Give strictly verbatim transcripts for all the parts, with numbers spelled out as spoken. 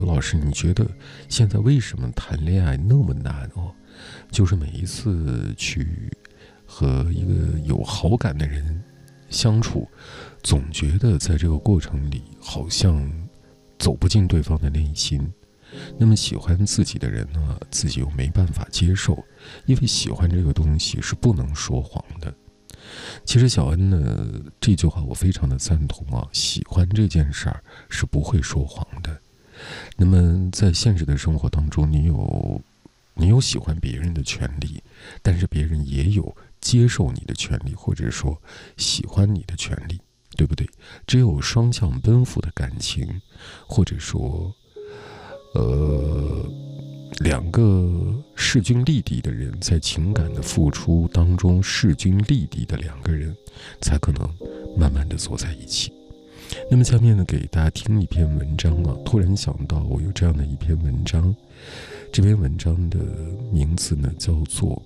老师，你觉得现在为什么谈恋爱那么难哦？就是每一次去和一个有好感的人相处，总觉得在这个过程里好像走不进对方的内心。那么喜欢自己的人呢，自己又没办法接受，因为喜欢这个东西是不能说谎的。其实小恩呢，这句话我非常的赞同啊，喜欢这件事儿是不会说谎的。那么在现实的生活当中，你有你有喜欢别人的权利，但是别人也有接受你的权利，或者说喜欢你的权利，对不对？只有双向奔赴的感情，或者说呃两个势均力敌的人，在情感的付出当中势均力敌的两个人，才可能慢慢的走在一起。那么下面呢，给大家听一篇文章啊，突然想到我有这样的一篇文章，这篇文章的名字呢叫做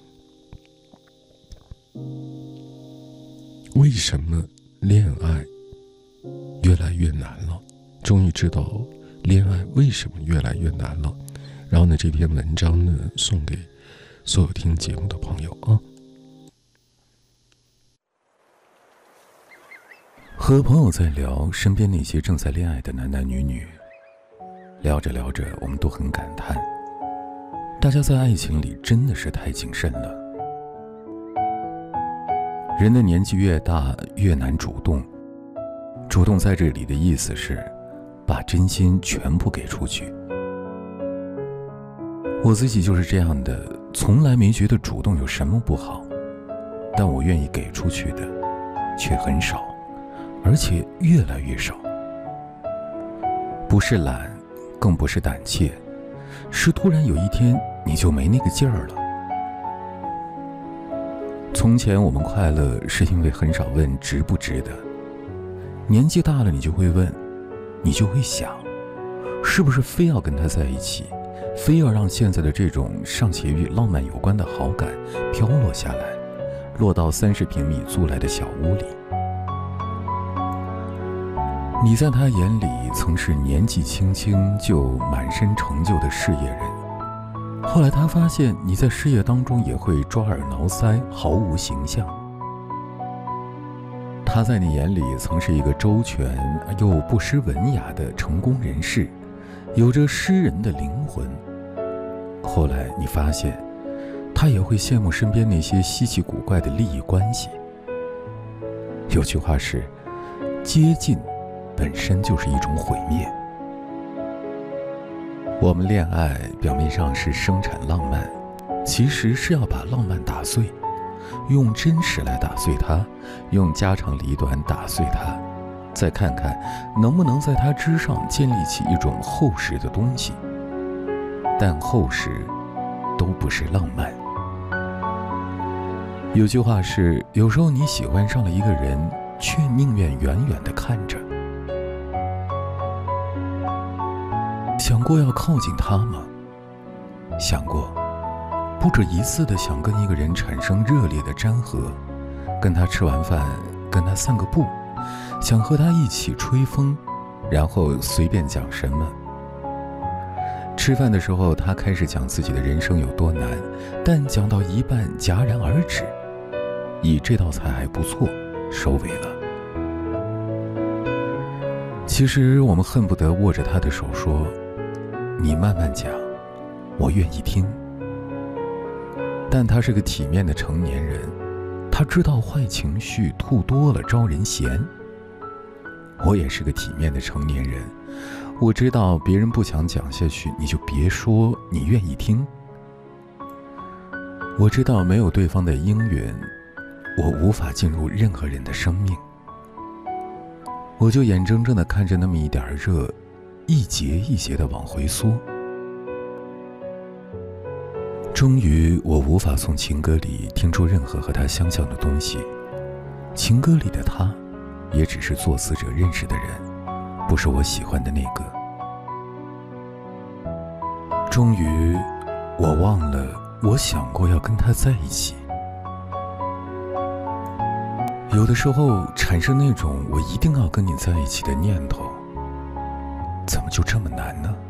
为什么恋爱越来越难了？终于知道恋爱为什么越来越难了。然后呢，这篇文章呢送给所有听节目的朋友啊。 和朋友在聊身边那些正在恋爱的男男女女，聊着聊着我们都很感叹，大家在爱情里真的是太谨慎了。人的年纪越大越难主动，主动在这里的意思是把真心全部给出去。我自己就是这样的，从来没觉得主动有什么不好，但我愿意给出去的却很少，而且越来越少。不是懒，更不是胆怯，是突然有一天你就没那个劲儿了。从前我们快乐是因为很少问值不值得，年纪大了你就会问，你就会想，是不是非要跟他在一起，非要让现在的这种尚且与浪漫有关的好感飘落下来，落到三十平米租来的小屋里。你在他眼里曾是年纪轻轻就满身成就的事业人，后来他发现你在事业当中也会抓耳挠腮，毫无形象。他在你眼里曾是一个周全又不失文雅的成功人士，有着诗人的灵魂。后来你发现他也会羡慕身边那些稀奇古怪的利益关系。有句话是，接近本身就是一种毁灭。我们恋爱表面上是生产浪漫，其实是要把浪漫打碎，用真实来打碎它，用家长里短打碎它，再看看能不能在它之上建立起一种厚实的东西。但厚实都不是浪漫。有句话是，有时候你喜欢上了一个人，却宁愿远远地看着。想过要靠近他吗？想过，不止一次的想跟一个人产生热烈的粘合，跟他吃完饭，跟他散个步，想和他一起吹风，然后随便讲什么。吃饭的时候，他开始讲自己的人生有多难，但讲到一半戛然而止，以这道菜还不错收尾了。其实我们恨不得握着他的手说，你慢慢讲，我愿意听。但他是个体面的成年人，他知道坏情绪吐多了招人嫌。我也是个体面的成年人，我知道别人不想讲下去，你就别说你愿意听。我知道没有对方的应允，我无法进入任何人的生命。我就眼睁睁地看着那么一点热，一节一节地往回缩。终于，我无法从情歌里听出任何和他相像的东西。情歌里的他，也只是作词者认识的人，不是我喜欢的那个。终于，我忘了我想过要跟他在一起。有的时候产生那种我一定要跟你在一起的念头， 怎么就这么难呢？